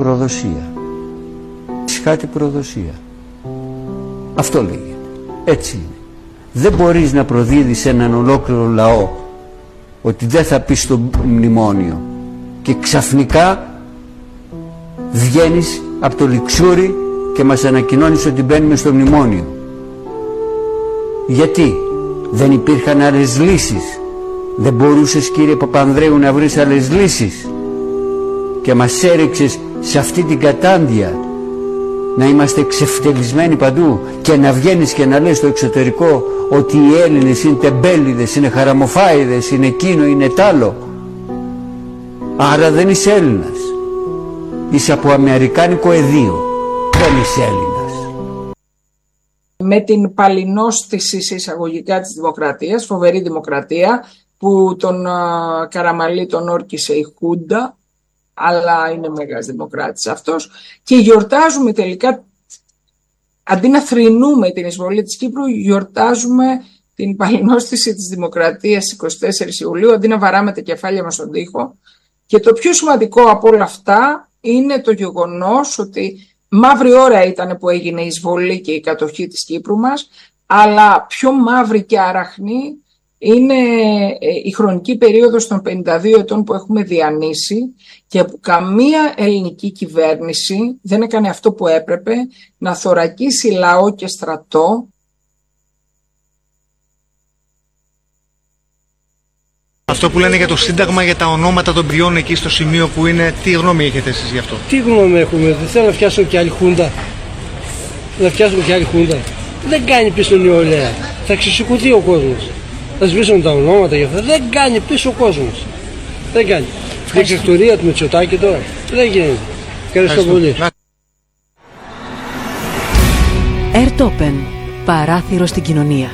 προδοσία. Σχάτη προδοσία. Αυτό λέγεται. Έτσι είναι. Δεν μπορείς να προδίδεις έναν ολόκληρο λαό ότι δεν θα πει στο μνημόνιο και ξαφνικά βγαίνεις από το λιξούρι και μας ανακοινώνεις ότι μπαίνουμε στο μνημόνιο. Γιατί? Δεν υπήρχαν άλλες λύσεις? Δεν μπορούσες, κύριε Παπανδρέου, να βρεις άλλες λύσεις? Και μας έριξες σε αυτή την κατάντια να είμαστε εξευτελισμένοι παντού και να βγαίνεις και να λες στο εξωτερικό ότι οι Έλληνες είναι τεμπέληδες, είναι χαραμοφάιδες, είναι εκείνο, είναι τ' άλλο. Άρα δεν είσαι Έλληνας. Είσαι από αμερικάνικο εδίο. Δεν είσαι Έλληνας. Με την παλινόστηση σε εισαγωγικά της δημοκρατίας, φοβερή δημοκρατία, που τον Καραμαλή τον όρκησε η Χούντα, αλλά είναι μεγάλος δημοκράτης αυτός, και γιορτάζουμε τελικά, αντί να θρηνούμε την εισβολή της Κύπρου, γιορτάζουμε την παλινόστηση της δημοκρατίας 24 Ιουλίου, αντί να βαράμε τα κεφάλια μας στον τοίχο. Και το πιο σημαντικό από όλα αυτά είναι το γεγονός ότι μαύρη ώρα ήταν που έγινε η εισβολή και η κατοχή της Κύπρου μας, αλλά πιο μαύρη και αραχνή είναι η χρονική περίοδος των 52 ετών που έχουμε διανύσει και που καμία ελληνική κυβέρνηση δεν έκανε αυτό που έπρεπε, να θωρακίσει λαό και στρατό. Αυτό που λένε για το Σύνταγμα, για τα ονόματα των παιδιών εκεί στο σημείο που είναι, τι γνώμη έχετε εσείς γι' αυτό? Τι γνώμη έχουμε? Δεν θέλω να φτιάσω και άλλη χούντα. Να φτιάσουμε και άλλη χούντα. Δεν κάνει πίσω νεολαία. Θα ξεσηκωθεί ο κόσμος. Θα σβήσουν τα ονόματα γι' αυτό. Δεν κάνει πίσω ο κόσμος. Δεν κάνει. Δικτατορία του Μητσοτάκη τώρα. Δεν γίνεται. Ευχαριστώ πολύ. Airtopen. Παράθυρο στην κοινωνία.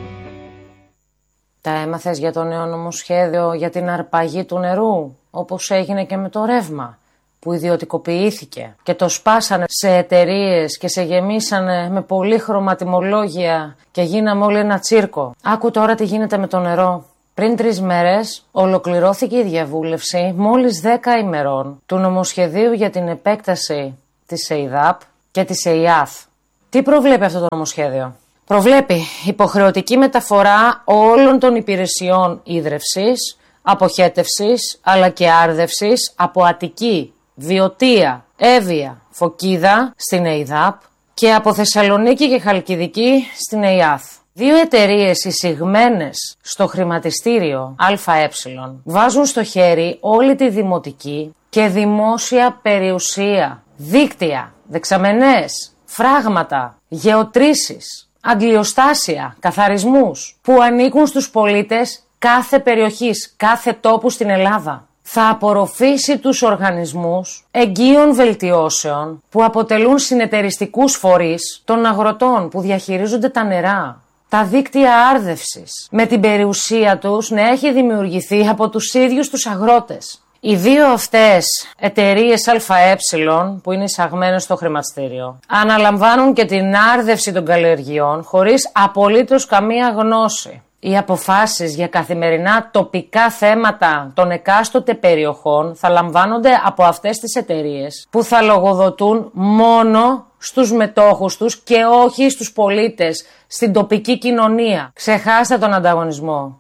Τα έμαθες για το νέο νομοσχέδιο για την αρπαγή του νερού, όπως έγινε και με το ρεύμα, που ιδιωτικοποιήθηκε και το σπάσανε σε εταιρείες και σε γεμίσανε με πολύχρωμα τιμολόγια και γίναμε όλοι ένα τσίρκο. Άκου τώρα τι γίνεται με το νερό. Πριν 3 μέρες ολοκληρώθηκε η διαβούλευση μόλις 10 ημερών του νομοσχεδίου για την επέκταση της ΕΙΔΑΠ και της ΕΙΑΘ. Τι προβλέπει αυτό το νομοσχέδιο? Προβλέπει υποχρεωτική μεταφορά όλων των υπηρεσιών ίδρευσης, αποχέτευσης αλλά και άρδευσης από Αττική, Βιωτία, Εύβοια, Φωκίδα στην ΕΙΔΑΠ και από Θεσσαλονίκη και Χαλκιδική στην ΕΙΑΘ. 2 εταιρείες εισηγμένες στο χρηματιστήριο ΑΕ βάζουν στο χέρι όλη τη δημοτική και δημόσια περιουσία, δίκτυα, δεξαμενές, φράγματα, γεωτρήσεις, αντλιοστάσια, καθαρισμούς που ανήκουν στους πολίτες κάθε περιοχής, κάθε τόπου στην Ελλάδα. Θα απορροφήσει τους οργανισμούς εγγύων βελτιώσεων που αποτελούν συνεταιριστικούς φορείς των αγροτών που διαχειρίζονται τα νερά. Τα δίκτυα άρδευσης με την περιουσία τους να έχει δημιουργηθεί από τους ίδιους τους αγρότες. Οι 2 αυτές εταιρείες ΑΕ που είναι εισαγμένες στο χρηματιστήριο αναλαμβάνουν και την άρδευση των καλλιεργειών χωρίς απολύτως καμία γνώση. Οι αποφάσεις για καθημερινά τοπικά θέματα των εκάστοτε περιοχών θα λαμβάνονται από αυτές τις εταιρείες που θα λογοδοτούν μόνο στους μετόχους τους και όχι στους πολίτες, στην τοπική κοινωνία. Ξεχάστε τον ανταγωνισμό.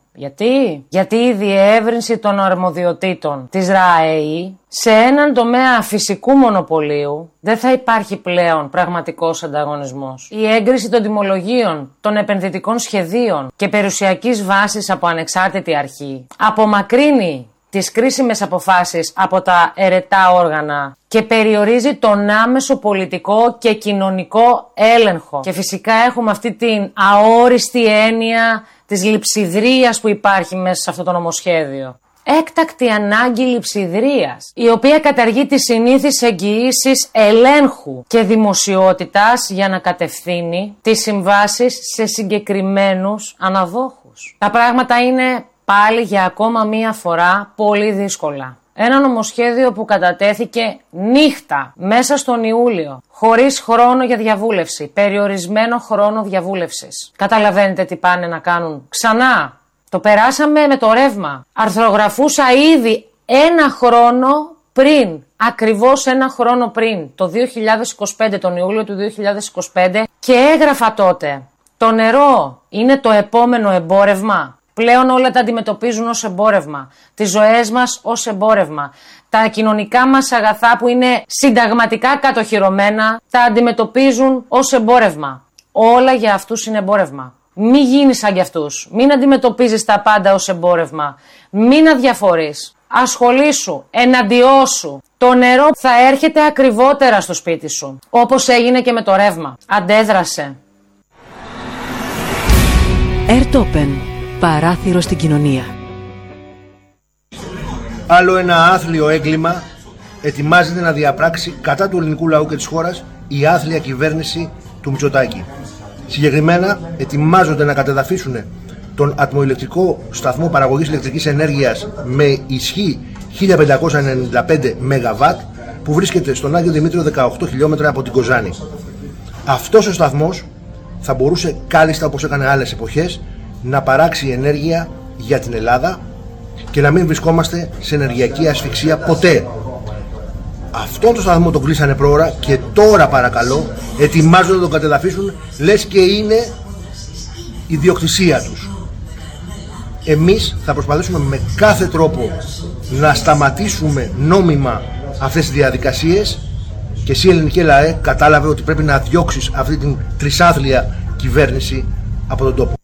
Γιατί η διεύρυνση των αρμοδιοτήτων της ΡΑΕΗ σε έναν τομέα φυσικού μονοπωλίου δεν θα υπάρχει πλέον πραγματικός ανταγωνισμός. Η έγκριση των τιμολογίων, των επενδυτικών σχεδίων και περιουσιακής βάσης από ανεξάρτητη αρχή απομακρύνει τις κρίσιμες αποφάσεις από τα ερετά όργανα και περιορίζει τον άμεσο πολιτικό και κοινωνικό έλεγχο. Και φυσικά έχουμε αυτή την αόριστη έννοια της λειψιδρίας που υπάρχει μέσα σε αυτό το νομοσχέδιο. Έκτακτη ανάγκη λειψιδρίας, η οποία καταργεί τις συνήθεις εγγυήσεις ελέγχου και δημοσιότητας για να κατευθύνει τις συμβάσεις σε συγκεκριμένους αναδόχους. Τα πράγματα είναι πάλι για ακόμα μία φορά πολύ δύσκολα. Ένα νομοσχέδιο που κατατέθηκε νύχτα μέσα στον Ιούλιο, χωρίς χρόνο για διαβούλευση, περιορισμένο χρόνο διαβούλευσης. Καταλαβαίνετε τι πάνε να κάνουν ξανά? Το περάσαμε με το ρεύμα. Αρθρογραφούσα ήδη 1 χρόνο πριν ακριβώς ένα χρόνο πριν, το 2025, τον Ιούλιο του 2025, και έγραφα τότε, το νερό είναι το επόμενο εμπόρευμα. Πλέον όλα τα αντιμετωπίζουν ως εμπόρευμα, τις ζωές μας ως εμπόρευμα. Τα κοινωνικά μας αγαθά που είναι συνταγματικά κατοχυρωμένα, τα αντιμετωπίζουν ως εμπόρευμα. Όλα για αυτούς είναι εμπόρευμα. Μη γίνεις σαν κι αυτούς. Μην αντιμετωπίζεις τα πάντα ως εμπόρευμα. Μην αδιαφορείς. Ασχολήσου, εναντιώσου. Το νερό θα έρχεται ακριβότερα στο σπίτι σου. Όπως έγινε και με το ρεύμα. Αντέδρασε. Airtopen. Παράθυρο στην κοινωνία. Άλλο ένα άθλιο έγκλημα ετοιμάζεται να διαπράξει κατά του ελληνικού λαού και της χώρας η άθλια κυβέρνηση του Μητσοτάκη. Συγκεκριμένα ετοιμάζονται να κατεδαφίσουν τον ατμοηλεκτρικό σταθμό παραγωγής ηλεκτρικής ενέργειας με ισχύ 1595 ΜΒ που βρίσκεται στον Άγιο Δημήτριο 18 χιλιόμετρα από την Κοζάνη. Αυτός ο σταθμός θα μπορούσε κάλλιστα, όπως έκανε άλλες εποχές, να παράξει ενέργεια για την Ελλάδα και να μην βρισκόμαστε σε ενεργειακή ασφυξία ποτέ. Αυτόν τον σταθμό τον κλείσανε πρόωρα και τώρα, παρακαλώ, ετοιμάζονται να τον κατεδαφίσουν, λες και είναι ιδιοκτησία τους. Εμείς θα προσπαθήσουμε με κάθε τρόπο να σταματήσουμε νόμιμα αυτές τις διαδικασίες και εσύ, ελληνική ΛΑΕ, κατάλαβε ότι πρέπει να διώξεις αυτή την τρισάθλια κυβέρνηση από τον τόπο.